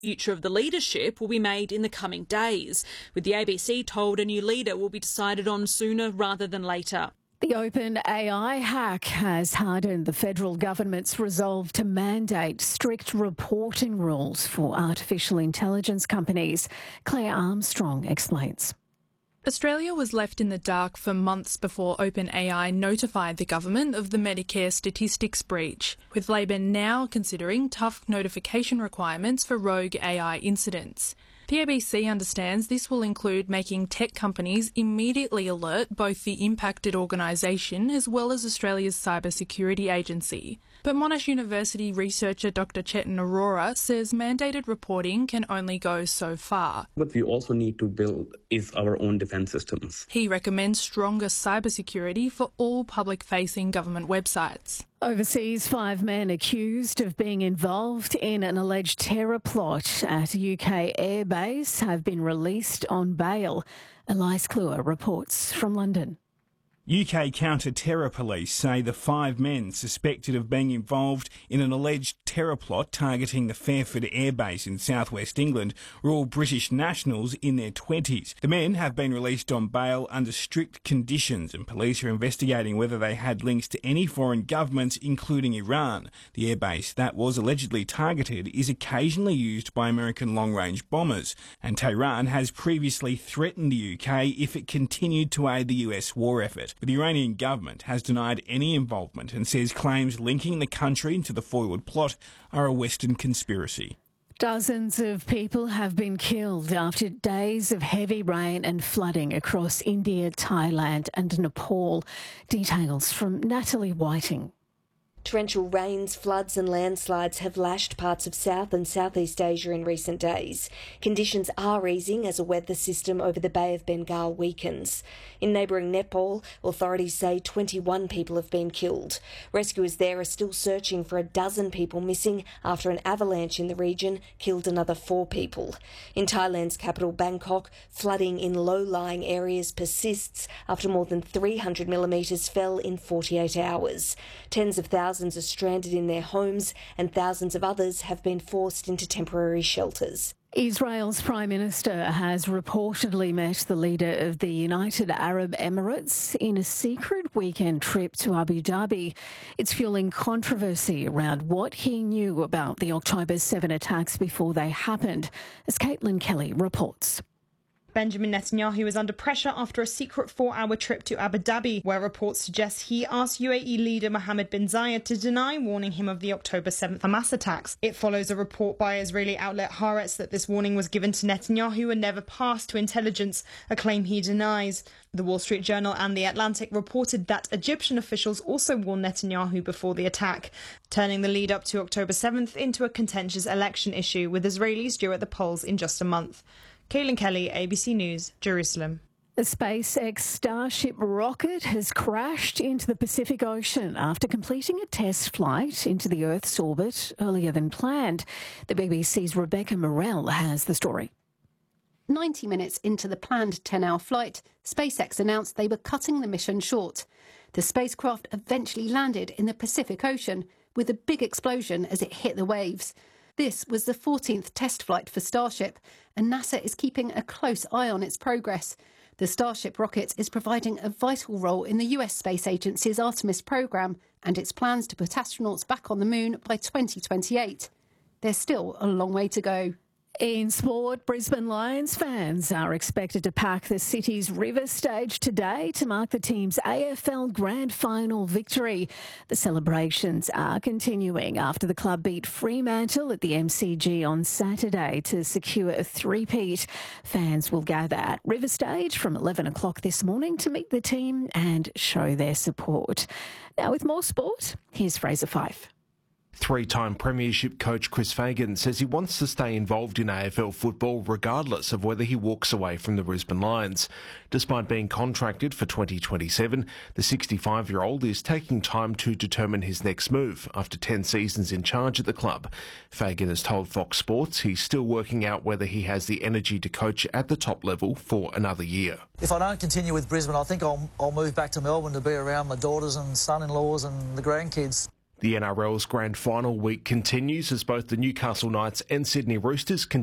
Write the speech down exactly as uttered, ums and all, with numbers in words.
future of the leadership will be made in the coming days, with the A B C told a new leader will be decided on sooner rather than later. The OpenAI hack has hardened the federal government's resolve to mandate strict reporting rules for artificial intelligence companies. Claire Armstrong explains. Australia was left in the dark for months before OpenAI notified the government of the Medicare statistics breach, with Labor now considering tough notification requirements for rogue A I incidents. The A B C understands this will include making tech companies immediately alert both the impacted organisation as well as Australia's cybersecurity agency. But Monash University researcher Doctor Chetan Arora says mandated reporting can only go so far. What we also need to build is our own defence systems. He recommends stronger cybersecurity for all public-facing government websites. Overseas, five men accused of being involved in an alleged terror plot at a U K airbase have been released on bail. Elise Kluwer reports from London. U K counter-terror police say the five men suspected of being involved in an alleged terror plot targeting the Fairford airbase in southwest England were all British nationals in their twenties. The men have been released on bail under strict conditions, and police are investigating whether they had links to any foreign governments, including Iran. The airbase that was allegedly targeted is occasionally used by American long-range bombers, and Tehran has previously threatened the U K if it continued to aid the U S war effort. But the Iranian government has denied any involvement and says claims linking the country to the forward plot are a Western conspiracy. Dozens of people have been killed after days of heavy rain and flooding across India, Thailand and Nepal. Details from Natalie Whiting. Torrential rains, floods and landslides have lashed parts of South and Southeast Asia in recent days. Conditions are easing as a weather system over the Bay of Bengal weakens. In neighbouring Nepal, authorities say twenty-one people have been killed. Rescuers there are still searching for a dozen people missing after an avalanche in the region killed another four people. In Thailand's capital Bangkok, flooding in low-lying areas persists after more than three hundred millimetres fell in forty-eight hours. Tens of thousands Thousands are stranded in their homes and thousands of others have been forced into temporary shelters. Israel's Prime Minister has reportedly met the leader of the United Arab Emirates in a secret weekend trip to Abu Dhabi. It's fueling controversy around what he knew about the October seventh attacks before they happened, as Caitlin Kelly reports. Benjamin Netanyahu is under pressure after a secret four-hour trip to Abu Dhabi, where reports suggest he asked U A E leader Mohammed bin Zayed to deny warning him of the October seventh Hamas attacks. It follows a report by Israeli outlet Haaretz that this warning was given to Netanyahu and never passed to intelligence, a claim he denies. The Wall Street Journal and The Atlantic reported that Egyptian officials also warned Netanyahu before the attack, turning the lead up to October seventh into a contentious election issue, with Israelis due at the polls in just a month. Caitlin Kelly, A B C News, Jerusalem. The SpaceX Starship rocket has crashed into the Pacific Ocean after completing a test flight into the Earth's orbit earlier than planned. The B B C's Rebecca Morell has the story. ninety minutes into the planned ten-hour flight, SpaceX announced they were cutting the mission short. The spacecraft eventually landed in the Pacific Ocean with a big explosion as it hit the waves. This was the fourteenth test flight for Starship, and NASA is keeping a close eye on its progress. The Starship rocket is providing a vital role in the U S Space Agency's Artemis program and its plans to put astronauts back on the moon by twenty twenty-eight. There's still a long way to go. In sport, Brisbane Lions fans are expected to pack the city's River Stage today to mark the team's A F L Grand Final victory. The celebrations are continuing after the club beat Fremantle at the M C G on Saturday to secure a three-peat. Fans will gather at River Stage from eleven o'clock this morning to meet the team and show their support. Now with more sport, here's Fraser Fife. Three-time premiership coach Chris Fagan says he wants to stay involved in A F L football regardless of whether he walks away from the Brisbane Lions. Despite being contracted for twenty twenty-seven, the sixty-five-year-old is taking time to determine his next move after ten seasons in charge at the club. Fagan has told Fox Sports he's still working out whether he has the energy to coach at the top level for another year. If I don't continue with Brisbane, I think I'll, I'll move back to Melbourne to be around my daughters and son-in-laws and the grandkids. The N R L's grand final week continues as both the Newcastle Knights and Sydney Roosters continue